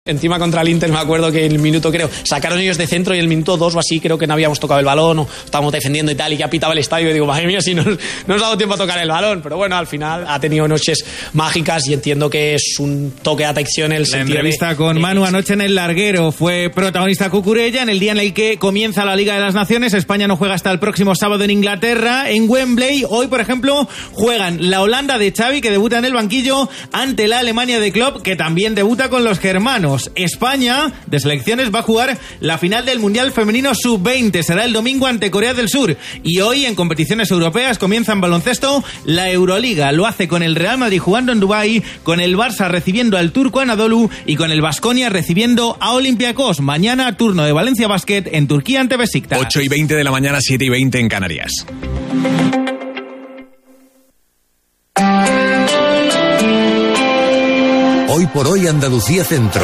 Encima contra el Inter me acuerdo que en el minuto, creo, sacaron ellos de centro y en el minuto 2 o así creo que no habíamos tocado el balón o estábamos defendiendo y tal, y ya pitaba el estadio y digo, madre mía, si no nos ha dado tiempo a tocar el balón. Pero bueno, al final ha tenido noches mágicas y entiendo que es un toque de atención el sentido. La entrevista con Manu anoche en el Larguero fue protagonista Cucurella en el día en el que comienza la Liga de las Naciones. España no juega hasta el próximo sábado en Inglaterra, en Wembley. Hoy, por ejemplo, juegan la Holanda de Xavi, que debuta en el banquillo, ante la Alemania de Klopp, que también debuta con los germanos. España, de selecciones, va a jugar la final del Mundial Femenino Sub-20. Será el domingo ante Corea del Sur. Y hoy, en competiciones europeas, comienza en baloncesto la Euroliga. Lo hace con el Real Madrid jugando en Dubái, con el Barça recibiendo al Turco Anadolu y con el Baskonia recibiendo a Olympiacos. Mañana, turno de Valencia Basket en Turquía ante Besiktas. 8:20 de la mañana, 7:20 en Canarias. Hoy por hoy Andalucía Centro.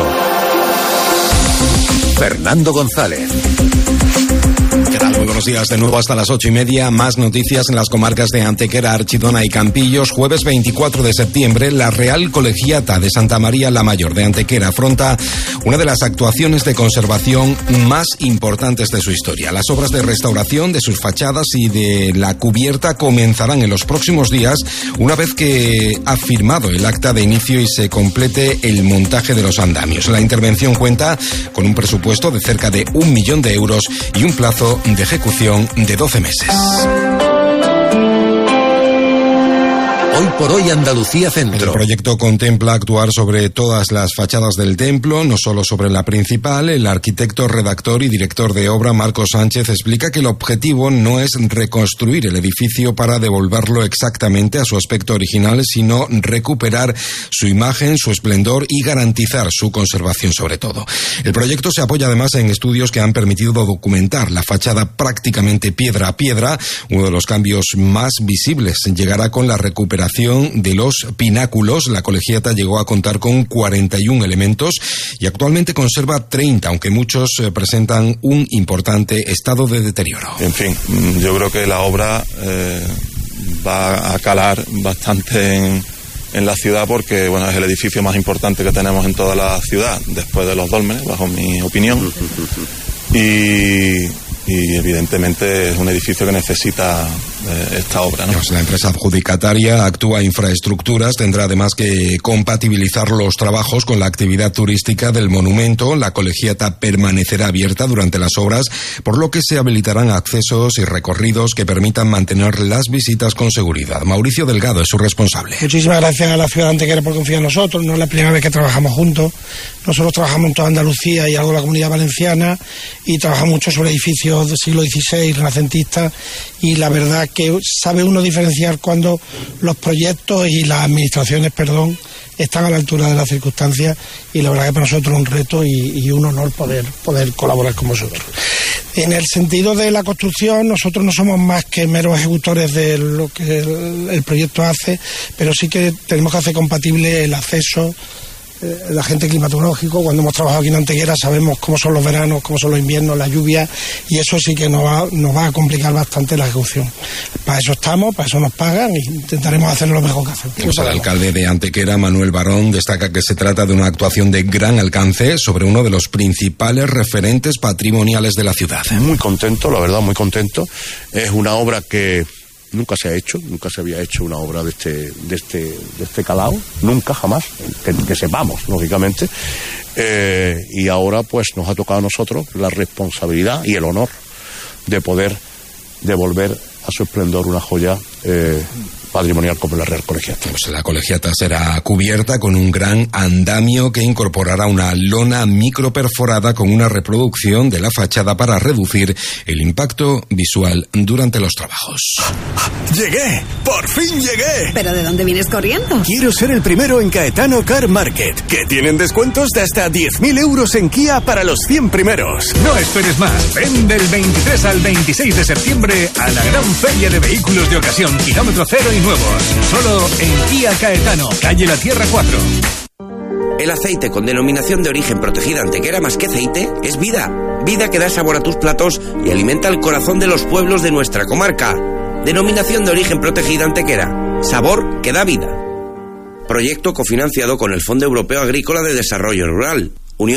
Fernando González. ¿Qué tal? Muy buenos días de nuevo hasta las 8:30. Más noticias en las comarcas de Antequera, Archidona y Campillos. Jueves 24 de septiembre, la Real Colegiata de Santa María la Mayor de Antequera afronta una de las actuaciones de conservación más importantes de su historia. Las obras de restauración de sus fachadas y de la cubierta comenzarán en los próximos días, una vez que ha firmado el acta de inicio y se complete el montaje de los andamios. La intervención cuenta con un presupuesto de cerca de 1 millón de euros y un plazo de ejecución de 12 meses. Hoy por hoy Andalucía Centro. El proyecto contempla actuar sobre todas las fachadas del templo, no solo sobre la principal. El arquitecto, redactor y director de obra, Marcos Sánchez, explica que el objetivo no es reconstruir el edificio para devolverlo exactamente a su aspecto original, sino recuperar su imagen, su esplendor y garantizar su conservación sobre todo. El proyecto se apoya además en estudios que han permitido documentar la fachada prácticamente piedra a piedra. Uno de los cambios más visibles llegará con la recuperación de los pináculos. La colegiata llegó a contar con 41 elementos y actualmente conserva 30, aunque muchos presentan un importante estado de deterioro. En fin, yo creo que la obra va a calar bastante en la ciudad porque, bueno, es el edificio más importante que tenemos en toda la ciudad, después de los dólmenes, bajo mi opinión. Y evidentemente es un edificio que necesita esta obra, ¿no? La empresa adjudicataria Actúa Infraestructuras tendrá además que compatibilizar los trabajos con la actividad turística del monumento. La colegiata permanecerá abierta durante las obras, por lo que se habilitarán accesos y recorridos que permitan mantener las visitas con seguridad. Mauricio Delgado es su responsable. Muchísimas gracias a la ciudad de Antequera por confiar en nosotros. No es la primera vez que trabajamos juntos. Nosotros trabajamos en toda Andalucía y algo en la Comunidad Valenciana y trabajamos mucho sobre edificios del siglo XVI, renacentistas, y la verdad que sabe uno diferenciar cuando los proyectos y las administraciones, están a la altura de las circunstancias, y la verdad que para nosotros es un reto y un honor poder colaborar con vosotros. En el sentido de la construcción, nosotros no somos más que meros ejecutores de lo que el proyecto hace, pero sí que tenemos que hacer compatible el acceso, el agente climatológico. Cuando hemos trabajado aquí en Antequera sabemos cómo son los veranos, cómo son los inviernos, la lluvia, y eso sí que nos va a complicar bastante la ejecución. Para eso estamos, para eso nos pagan y intentaremos hacerlo lo mejor que hacemos. El alcalde de Antequera, Manuel Barón, destaca que se trata de una actuación de gran alcance sobre uno de los principales referentes patrimoniales de la ciudad. Muy contento, la verdad, muy contento. Es una obra que nunca se había hecho una obra de este calado, nunca, jamás, que sepamos, lógicamente, y ahora pues nos ha tocado a nosotros la responsabilidad y el honor de poder devolver a su esplendor una joya patrimonial como la Real Colegiata. Pues la colegiata será cubierta con un gran andamio que incorporará una lona microperforada con una reproducción de la fachada para reducir el impacto visual durante los trabajos. ¡Llegué! ¡Por fin llegué! ¿Pero de dónde vienes corriendo? Quiero ser el primero en Caetano Car Market, que tienen descuentos de hasta 10.000 euros en Kia para los 100 primeros. No esperes más. Ven del 23 al 26 de septiembre a la gran feria de vehículos de ocasión, kilómetro cero y nuevos. Solo en Kia Caetano, calle La Tierra 4. El aceite con denominación de origen protegida Antequera, más que aceite, es vida. Vida que da sabor a tus platos y alimenta el corazón de los pueblos de nuestra comarca. Denominación de origen protegida Antequera. Sabor que da vida. Proyecto cofinanciado con el Fondo Europeo Agrícola de Desarrollo Rural.